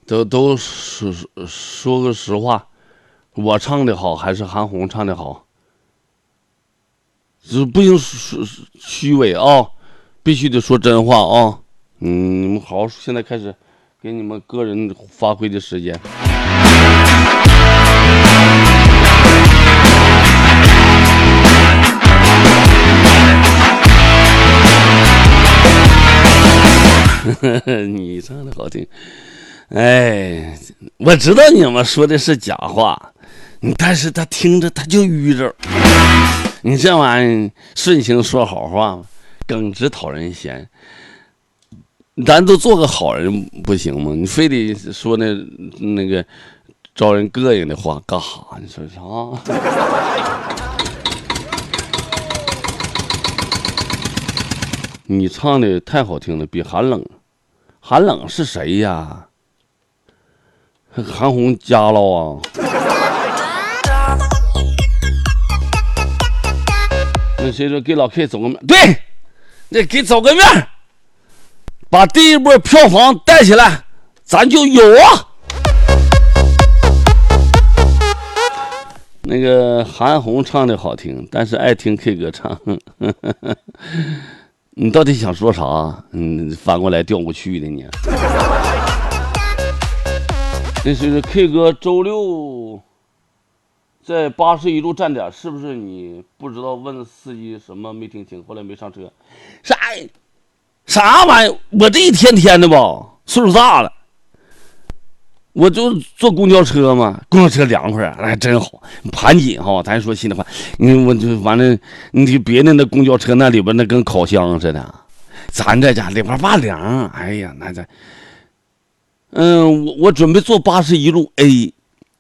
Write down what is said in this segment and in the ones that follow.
都说个实话，我唱的好还是韩红唱的好？这不行虚伪啊，必须得说真话啊！你们好好，现在开始给你们个人发挥的时间。你唱的好听，哎，我知道你们说的是假话，但是他听着他就愚着。你这玩意儿顺情说好话嘛，耿直讨人嫌。咱都做个好人不行吗？你非得说那个招人膈应的话干哈？你说啥？你唱的太好听了，比寒冷。寒冷是谁呀？韩红家了啊！那谁说给老 K 走个面？对，那给走个面，把第一波票房带起来，咱就有啊。那个韩红唱的好听，但是爱听 K 哥唱。你到底想说啥？翻过来调过去的你。那是 K 哥周六在81路站点，是不是你不知道问司机什么没听清，后来没上车？啥玩意？我这一天天的吧，岁数大了，我就坐公交车嘛，公交车凉快，还真好，盘紧哈。咱说心里话，我就完了，你别的那公交车那里边那跟烤箱似的，咱这家里边拔凉，哎呀，那这，我准备坐81路 A。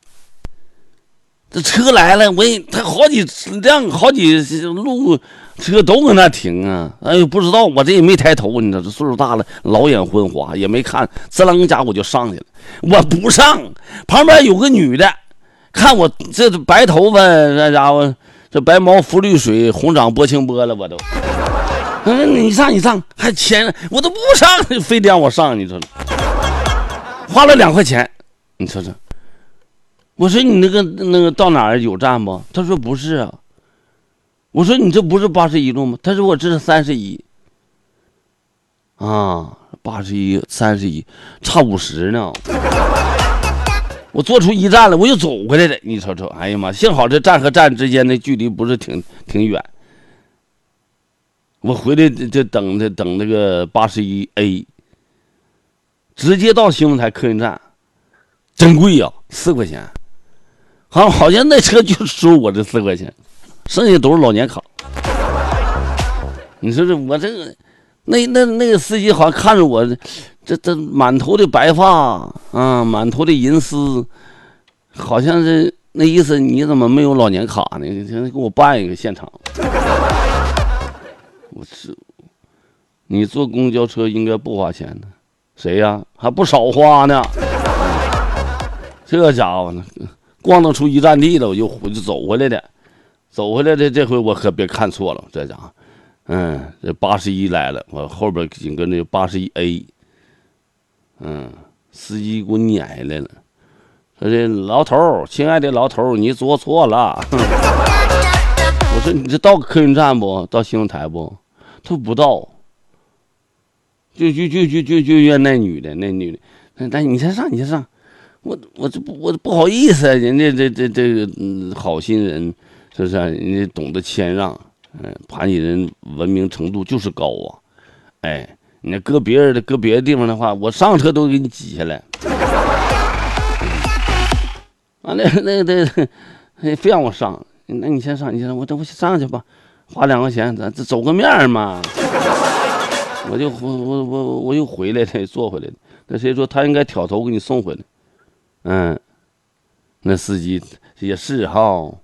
这车来了，他好几路车都搁那停啊！哎呦，不知道，我这也没抬头，你知道，这岁数大了，老眼昏花，也没看，滋楞家我就上去了。我不上，旁边有个女的，看我这白头发，这家伙这白毛浮绿水，红掌拨清波了，我都。你上，还钱我都不上，非得让我上，你说，花了2块钱，你说这。我说你那个到哪儿有站不？他说不是啊。我说你这不是81路吗？他说我这是31。啊，81、31，差50呢。我坐出一站了，我又走回来了。你瞅瞅，哎呀妈！幸好这站和站之间的距离不是挺远。我回来就等那个81A，直接到新闻台客运站，真贵呀，4块钱。好像那车就收我这4块钱，剩下都是老年卡。你说这我这个那个司机好像看着我这满头的白发啊，满头的银丝，好像是那意思，你怎么没有老年卡呢？给我办一个现场。你坐公交车应该不花钱呢，谁呀？还不少花呢。这家伙呢？逛到出一站地了，我就走回来的，这回我可别看错了，这家伙，这81来了，我后边紧跟着81A，司机给我撵下来了，说这老头，亲爱的老头，你坐错了。我说你这到客运站不？到新闻台不？他说不到，就怨那女的，那你先上。我不好意思啊，人家这个好心人，是不是？人家懂得谦让，盘锦人文明程度就是高啊，哎，你搁别的地方的话，我上车都给你挤下来。完了，那非让我上，那你先上，我上去吧，花2块钱，咱走个面嘛。我又回来了，坐回来了。那谁说他应该挑头给你送回来？那司机也是哈，